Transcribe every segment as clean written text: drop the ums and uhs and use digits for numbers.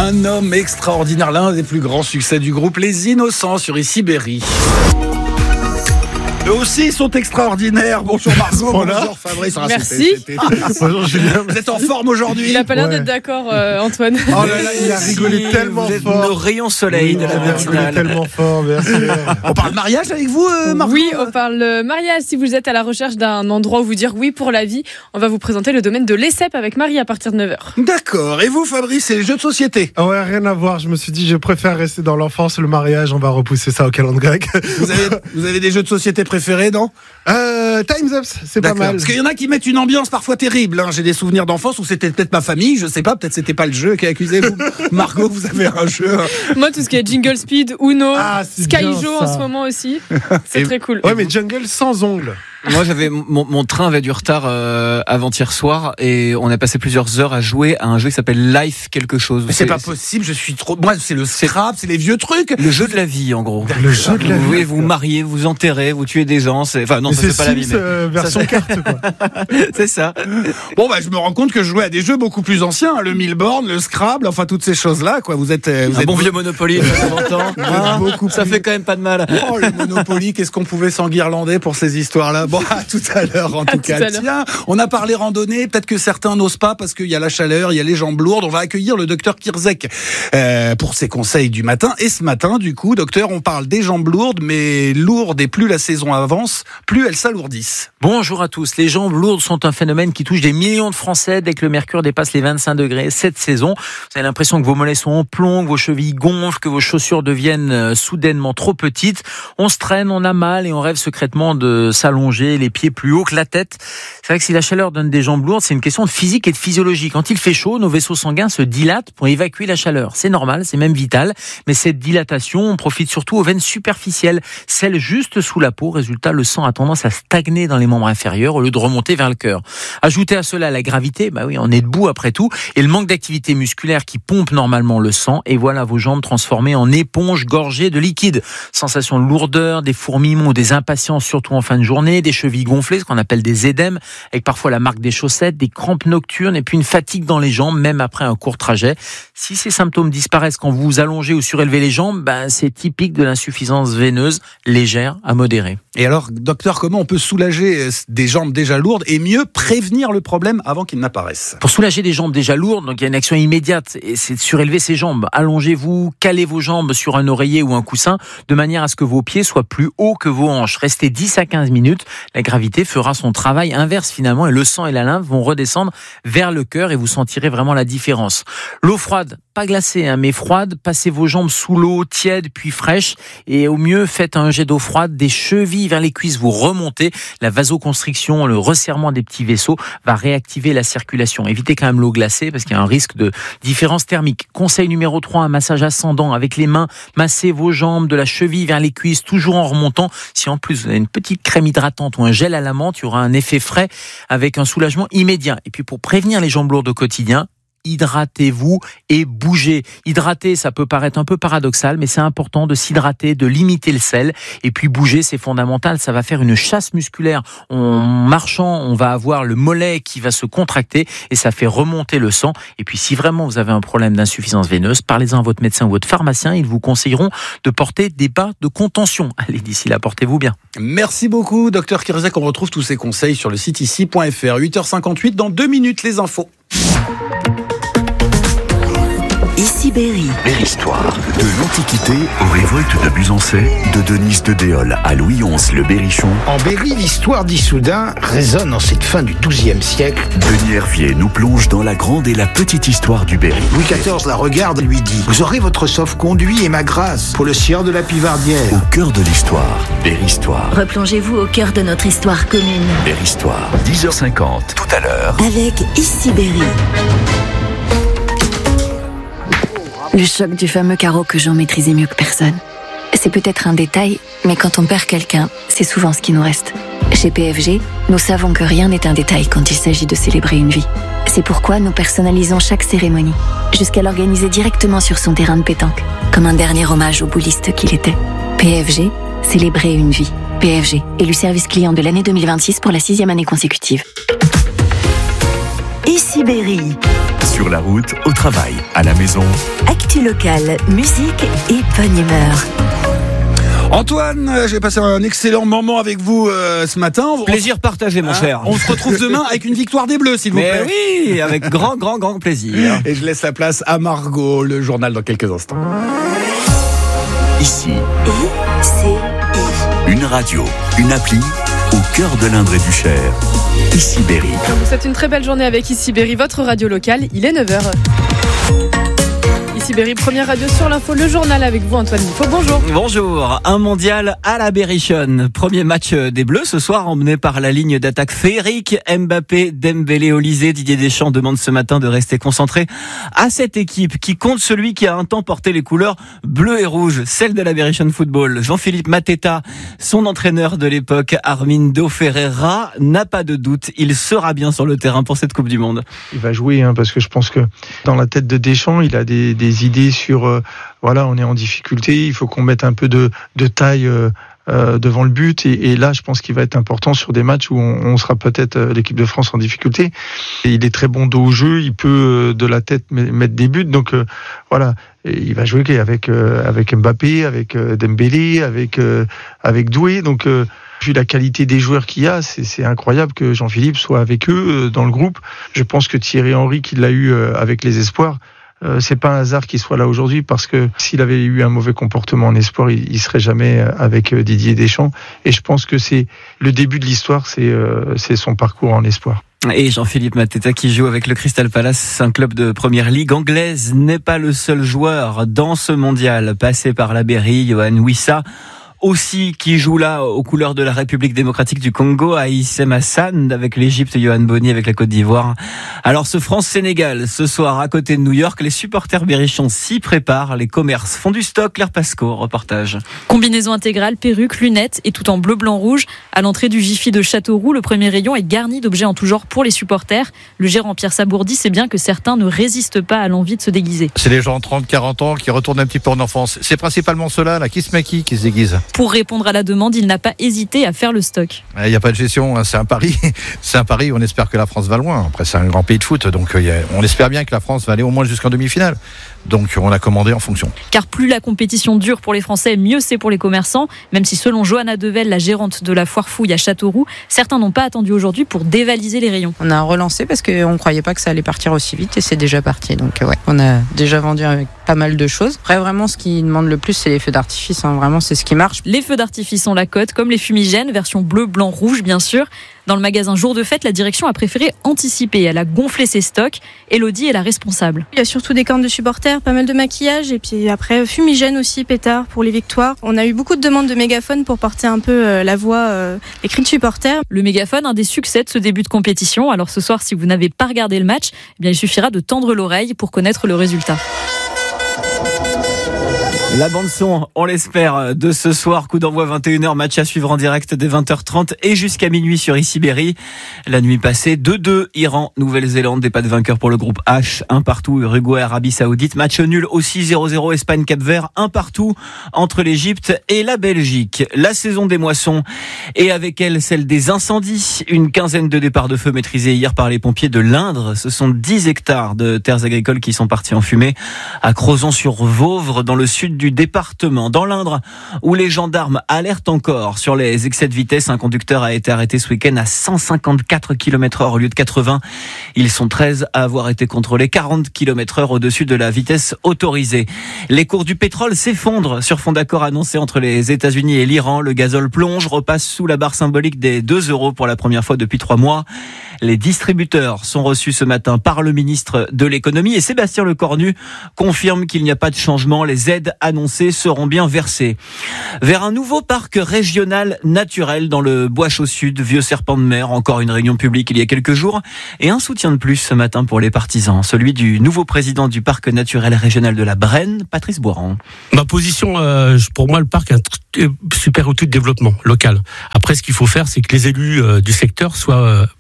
Un homme extraordinaire, l'un des plus grands succès du groupe Les Innocents sur Ici Berry. Eux aussi, ils sont extraordinaires. Bonjour Margot, bonjour Fabrice. Merci. Bonjour Julien. Vous êtes en forme aujourd'hui? Il n'a pas l'air d'être d'accord, Antoine. Oh là là, il a rigolé tellement fort. Nos rayons soleil de la matinale. Tellement fort, merci. On parle mariage avec vous, Margot? Oui, on parle mariage. Si vous êtes à la recherche d'un endroit où vous dire oui pour la vie, on va vous présenter le domaine de l'ESSEP avec Marie à partir de 9h. D'accord. Et vous, Fabrice, c'est les jeux de société? Ouais, rien à voir. Je me suis dit, je préfère rester dans l'enfance. Le mariage, on va repousser ça au calendrier grec. Vous avez des jeux de société préférés, non? Time's Up, c'est pas mal. Parce qu'il y en a qui mettent une ambiance parfois terrible. Hein. J'ai des souvenirs d'enfance où c'était peut-être ma famille, je sais pas, peut-être c'était pas le jeu qui a accusé vous. Margot, vous avez un jeu. Moi, tout ce qui est Jingle Speed, Uno, bien, Skyjo en ce moment aussi, c'est très cool. Ouais, mais Jungle sans ongles. Moi, mon train avait du retard avant-hier soir et on a passé plusieurs heures à jouer à un jeu qui s'appelle Life quelque chose. Mais c'est pas possible, je suis trop. Moi, c'est le Scrabble, c'est les vieux trucs. Le jeu de la vie, en gros. Le jeu de la vie. Oui, vous vous mariez, vous enterrez, vous tuez des gens. Enfin, non, mais ça c'est pas la vie. Mais version carte, quoi. C'est ça. Bon, bah, je me rends compte que je jouais à des jeux beaucoup plus anciens, hein, le Milborn, le Scrabble, enfin toutes ces choses-là, quoi. Vous êtes bon vieux Monopoly, de temps en temps. Ça fait quand même pas de mal. Oh, le Monopoly, qu'est-ce qu'on pouvait s'enguirlander pour ces histoires-là. Bon, à tout à l'heure, en tout cas. Tiens, on a parlé randonnée, peut-être que certains n'osent pas parce qu'il y a la chaleur, il y a les jambes lourdes. On va accueillir le docteur Kirzek pour ses conseils du matin. Et ce matin, du coup, docteur, on parle des jambes lourdes, mais lourdes et plus la saison avance, plus elles s'alourdissent. Bonjour à tous. Les jambes lourdes sont un phénomène qui touche des millions de Français dès que le mercure dépasse les 25 degrés cette saison. Vous avez l'impression que vos mollets sont en plomb, que vos chevilles gonflent, que vos chaussures deviennent soudainement trop petites. On se traîne, on a mal et on rêve secrètement de s'allonger les pieds plus haut que la tête. C'est vrai que si la chaleur donne des jambes lourdes, c'est une question de physique et de physiologie. Quand il fait chaud, nos vaisseaux sanguins se dilatent pour évacuer la chaleur. C'est normal, c'est même vital. Mais cette dilatation, on profite surtout aux veines superficielles, celles juste sous la peau. Résultat, le sang a tendance à stagner dans les membres inférieurs au lieu de remonter vers le cœur. Ajoutez à cela la gravité, bah oui, on est debout après tout, et le manque d'activité musculaire qui pompe normalement le sang, et voilà vos jambes transformées en éponges gorgées de liquide. Sensation de lourdeur, des fourmillements ou des impatiences, surtout en fin de journée, des chevilles gonflées, ce qu'on appelle des édèmes, avec parfois la marque des chaussettes, des crampes nocturnes et puis une fatigue dans les jambes, même après un court trajet. Si ces symptômes disparaissent quand vous vous allongez ou surélevez les jambes, c'est typique de l'insuffisance veineuse légère à modérée. Et alors, docteur, comment on peut soulager des jambes déjà lourdes et mieux prévenir le problème avant qu'il n'apparaisse? Pour soulager des jambes déjà lourdes, donc il y a une action immédiate, et c'est de surélever ses jambes. Allongez-vous, calez vos jambes sur un oreiller ou un coussin, de manière à ce que vos pieds soient plus hauts que vos hanches. Restez 10 à 15 minutes, la gravité fera son travail inverse finalement, et le sang et la lymphe vont redescendre vers le cœur et vous sentirez vraiment la différence. L'eau froide, pas glacée, mais froide, passez vos jambes sous l'eau, tiède puis fraîche, et au mieux faites un jet d'eau froide des chevilles vers les cuisses, vous remontez. La vasoconstriction, le resserrement des petits vaisseaux va réactiver la circulation. Évitez quand même l'eau glacée parce qu'il y a un risque de différence thermique. Conseil numéro 3, un massage ascendant avec les mains. Massez vos jambes de la cheville vers les cuisses, toujours en remontant. Si en plus vous avez une petite crème hydratante ou un gel à la menthe, il y aura un effet frais avec un soulagement immédiat. Et puis pour prévenir les jambes lourdes au quotidien, hydratez-vous et bougez. Hydrater, ça peut paraître un peu paradoxal, mais c'est important de s'hydrater, de limiter le sel. Et puis bouger, c'est fondamental. Ça va faire une chasse musculaire. En marchant, on va avoir le mollet qui va se contracter et ça fait remonter le sang. Et puis si vraiment vous avez un problème d'insuffisance veineuse, parlez-en à votre médecin ou votre pharmacien. Ils vous conseilleront de porter des bas de contention. Allez, d'ici là, portez-vous bien. Merci beaucoup, docteur Kirzek. On retrouve tous ces conseils sur le site ici.fr. 8h58, dans 2 minutes, les infos. Ici Berry. Berry-Histoire. De l'Antiquité aux révoltes de Busancais, de Denise de Déol à Louis XI le Berrichon. En Berry, l'histoire d'Issoudun résonne en cette fin du XIIe siècle. Denis Hervier nous plonge dans la grande et la petite histoire du Berry. Louis XIV la regarde et lui dit: vous aurez votre sauf-conduit et ma grâce pour le sieur de la Pivardière. Au cœur de l'histoire, Berry-Histoire. Replongez-vous au cœur de notre histoire commune. Berry-Histoire, 10h50, tout à l'heure. Avec Ici Berry. Le choc du fameux carreau que Jean maîtrisait mieux que personne. C'est peut-être un détail, mais quand on perd quelqu'un, c'est souvent ce qui nous reste. Chez PFG, nous savons que rien n'est un détail quand il s'agit de célébrer une vie. C'est pourquoi nous personnalisons chaque cérémonie, jusqu'à l'organiser directement sur son terrain de pétanque, comme un dernier hommage au bouliste qu'il était. PFG, célébrer une vie. PFG, élu service client de l'année 2026 pour la 6e année consécutive. Ici Berry. Sur la route, au travail, à la maison. Actu locale, musique et bonne humeur. Antoine, j'ai passé un excellent moment avec vous ce matin. Plaisir partagé, mon cher. On se retrouve demain avec une victoire des Bleus, s'il vous plaît. Mais oui, avec grand plaisir. Et je laisse la place à Margot, le journal dans quelques instants. Ici, une radio, une appli au cœur de l'Indre et du Cher. Ici Berry. Je vous souhaite une très belle journée avec Ici Berry, votre radio locale. Il est 9h. Ici Berry, première radio sur l'info, le journal avec vous Antoine Dufaux. Bonjour. Bonjour, un mondial à la Berrichonne. Premier match des Bleus ce soir, emmené par la ligne d'attaque féerique. Mbappé, Dembélé, Olysée. Didier Deschamps demande ce matin de rester concentré à cette équipe qui compte celui qui a un temps porté les couleurs bleu et rouge, celle de la Berrichonne Football. Jean-Philippe Mateta, son entraîneur de l'époque, Armindo Ferreira, n'a pas de doute, il sera bien sur le terrain pour cette Coupe du Monde. Il va jouer, parce que je pense que dans la tête de Deschamps, il a des idées sur on est en difficulté, il faut qu'on mette un peu de taille devant le but et là je pense qu'il va être important sur des matchs où on sera peut-être l'équipe de France en difficulté. Et il est très bon dos au jeu, il peut de la tête mettre des buts, donc et il va jouer avec Mbappé, avec Dembélé, avec Doué, donc vu la qualité des joueurs qu'il y a, c'est incroyable que Jean-Philippe soit avec eux dans le groupe. Je pense que Thierry Henry, qui l'a eu avec les espoirs, c'est pas un hasard qu'il soit là aujourd'hui, parce que s'il avait eu un mauvais comportement en espoir, il serait jamais avec Didier Deschamps. Et je pense que c'est le début de l'histoire, c'est son parcours en espoir. Et Jean-Philippe Mateta qui joue avec le Crystal Palace, un club de première ligue anglaise, n'est pas le seul joueur dans ce mondial passé par la Berry. Yohan Wissa aussi qui joue là aux couleurs de la République démocratique du Congo, à Issem Hassan avec l'Égypte, Yohan Boni avec la Côte d'Ivoire. Alors ce France-Sénégal ce soir à côté de New York, les supporters berrichons s'y préparent, les commerces font du stock. Claire Pasco, reportage. Combinaison intégrale, perruque, lunettes et tout en bleu, blanc, rouge. À l'entrée du Jiffy de Châteauroux, le premier rayon est garni d'objets en tout genre pour les supporters. Le gérant Pierre Sabourdi sait bien que certains ne résistent pas à l'envie de se déguiser. C'est les gens de 30-40 ans qui retournent un petit peu en enfance. C'est principalement ceux-là là, qui se maquillent, qui se déguisent. Pour répondre à la demande, il n'a pas hésité à faire le stock. Il n'y a pas de gestion, c'est un pari. C'est un pari, on espère que la France va loin. Après, c'est un grand pays de foot, donc on espère bien que la France va aller au moins jusqu'en demi-finale. Donc on a commandé en fonction. Car plus la compétition dure pour les Français, mieux c'est pour les commerçants. Même si selon Johanna Devel, la gérante de la Foire Fouille à Châteauroux, certains n'ont pas attendu aujourd'hui pour dévaliser les rayons. On a relancé parce qu'on ne croyait pas que ça allait partir aussi vite et c'est déjà parti. Donc on a déjà vendu avec pas mal de choses. Après vraiment ce qui demande le plus c'est les feux d'artifice. Vraiment c'est ce qui marche. Les feux d'artifice ont la cote, comme les fumigènes, version bleu, blanc, rouge bien sûr. Dans le magasin Jour de Fête, la direction a préféré anticiper. Elle a gonflé ses stocks. Elodie est la responsable. Il y a surtout des cornes de supporters, pas mal de maquillage et puis après fumigène aussi, pétard pour les victoires. On a eu beaucoup de demandes de mégaphones pour porter un peu la voix, les cris de supporters. Le mégaphone, un des succès de ce début de compétition. Alors ce soir, si vous n'avez pas regardé le match, eh bien, il suffira de tendre l'oreille pour connaître le résultat. La bande-son, on l'espère, de ce soir, coup d'envoi 21h, match à suivre en direct dès 20h30 et jusqu'à minuit sur Ici Berry. La nuit passée, 2-2, Iran, Nouvelle-Zélande, des pas de vainqueurs pour le groupe H, 1 partout, Uruguay, Arabie Saoudite, match nul aussi 0-0, Espagne, Cap-Vert, 1 partout entre l'Égypte et la Belgique. La saison des moissons et avec elle celle des incendies. Une quinzaine de départs de feu maîtrisés hier par les pompiers de l'Indre. Ce sont 10 hectares de terres agricoles qui sont partis en fumée à Crozon-sur-Vauvre, dans le sud du département. Dans l'Indre, où les gendarmes alertent encore sur les excès de vitesse, un conducteur a été arrêté ce week-end à 154 km/h au lieu de 80. Ils sont 13 à avoir été contrôlés, 40 km/h au-dessus de la vitesse autorisée. Les cours du pétrole s'effondrent sur fond d'accord annoncé entre les États-Unis et l'Iran. Le gazole plonge, repasse sous la barre symbolique des 2 € pour la première fois depuis 3 mois. Les distributeurs sont reçus ce matin par le ministre de l'économie et Sébastien Lecornu confirme qu'il n'y a pas de changement. Les aides annoncées seront bien versées. Vers un nouveau parc régional naturel dans le Bois-Chaud Sud, Vieux Serpent de Mer. Encore une réunion publique il y a quelques jours et un soutien de plus ce matin pour les partisans. Celui du nouveau président du parc naturel régional de la Brenne, Patrice Boiran. Ma position, pour moi, le parc est un super outil de développement local. Après, ce qu'il faut faire, c'est que les élus du secteur soient partants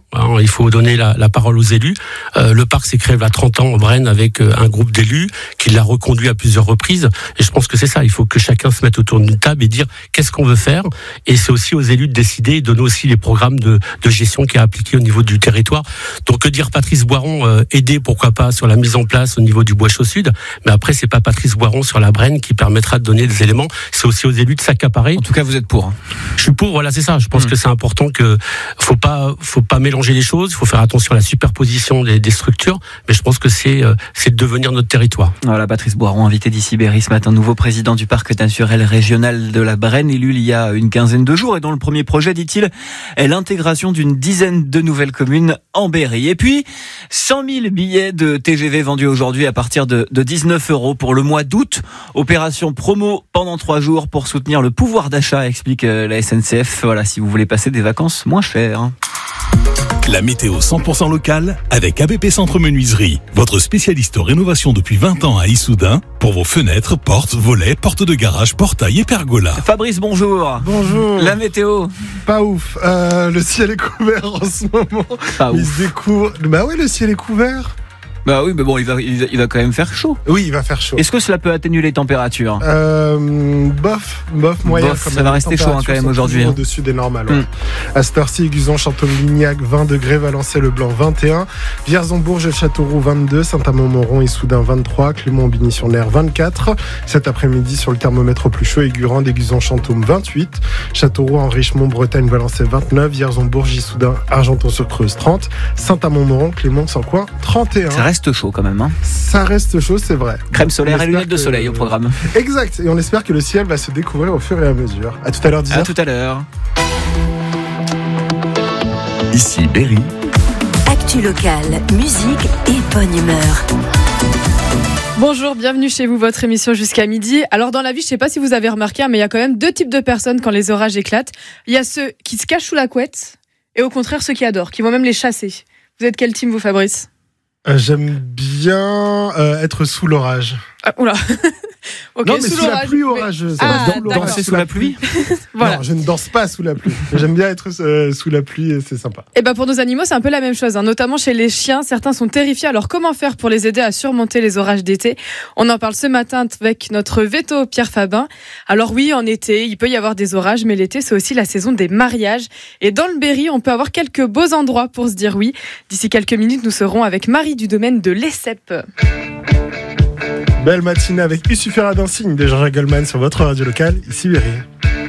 Hein, il faut donner la parole aux élus. Le parc s'est créé il y a 30 ans en Brenne avec un groupe d'élus qui l'a reconduit à plusieurs reprises. Et je pense que c'est ça. Il faut que chacun se mette autour d'une table et dire qu'est-ce qu'on veut faire. Et c'est aussi aux élus de décider et donner aussi les programmes de gestion qui est appliqué au niveau du territoire. Donc que dire Patrice Boiron aider pourquoi pas sur la mise en place au niveau du Bois Chaud Sud. Mais après c'est pas Patrice Boiron sur la Brenne qui permettra de donner des éléments. C'est aussi aux élus de s'accaparer. En tout cas vous êtes pour. Hein. Je suis pour. Voilà c'est ça. Je pense que c'est important que faut pas mélanger les choses. Il faut faire attention à la superposition des structures. Mais je pense que c'est de devenir notre territoire. Voilà, Patrice Boiron, invité d'Ici Berry ce matin, nouveau président du parc naturel régional de la Brenne, élu il y a une quinzaine de jours et dont le premier projet, dit-il, est l'intégration d'une dizaine de nouvelles communes en Berry. Et puis, 100 000 billets de TGV vendus aujourd'hui à partir de 19 € pour le mois d'août. Opération promo pendant 3 jours pour soutenir le pouvoir d'achat, explique la SNCF. Voilà, si vous voulez passer des vacances moins chères. La météo 100% locale avec ABP Centre Menuiserie, votre spécialiste en rénovation depuis 20 ans à Issoudun, pour vos fenêtres, portes, volets, portes de garage, portails et pergolas. Fabrice, bonjour. Bonjour. La météo. Pas ouf. Le ciel est couvert en ce moment. Pas ouf. Il se découvre. Bah oui, le ciel est couvert. Bah oui, mais bon, il va quand même faire chaud. Oui, il va faire chaud. Est-ce que cela peut atténuer les températures ? Bof, moyen. Bof, ça va rester chaud quand même aujourd'hui. Au-dessus des normales. Ouais. À cette heure-ci, Aiguzon, Château-Lignac, 20 degrés, Valençay-le-Blanc, 21, Vierzon-Bourges et Châteauroux, 22, Saint-Amand-Montrond, Issoudun, 23, Clément-Bigny-sur-Ner, 24. Cet après-midi, sur le thermomètre au plus chaud, Aigurande, Aiguzon, Chantôme, 28, Châteauroux, Richemont, Bretagne, Valençay, 29, Vierzon-Bourges, Issoudun, Argenton-sur-Creuse, 30, Saint-Amand-Montrond, Clément-Sancoin, 31. Ça reste chaud quand même. Hein. Ça reste chaud, c'est vrai. Crème solaire et lunettes de soleil au programme. Exact. Et on espère que le ciel va se découvrir au fur et à mesure. À tout à l'heure, 10h. À tout à l'heure. Ici Berry. Actu locale, musique et bonne humeur. Bonjour, bienvenue chez vous, votre émission jusqu'à midi. Alors dans la vie, je ne sais pas si vous avez remarqué, mais il y a quand même 2 types de personnes quand les orages éclatent. Il y a ceux qui se cachent sous la couette et au contraire ceux qui adorent, qui vont même les chasser. Vous êtes quel team vous, Fabrice ? J'aime bien être sous l'orage. Oula. Okay, non, mais sous la pluie orageuse. Danser sous la pluie. Voilà. Non, je ne danse pas sous la pluie. J'aime bien être sous la pluie, et c'est sympa. Et pour nos animaux, c'est un peu la même chose, hein. Notamment chez les chiens. Certains sont terrifiés. Alors, comment faire pour les aider à surmonter les orages d'été ? On en parle ce matin avec notre veto Pierre Fabin. Alors oui, en été, il peut y avoir des orages, mais l'été, c'est aussi la saison des mariages. Et dans le Berry, on peut avoir quelques beaux endroits pour se dire oui. D'ici quelques minutes, nous serons avec Marie du domaine de l'Essep. Belle matinée avec Il suffira d'un signe de Jean-Jacques Goldman sur votre radio locale, ici Berry.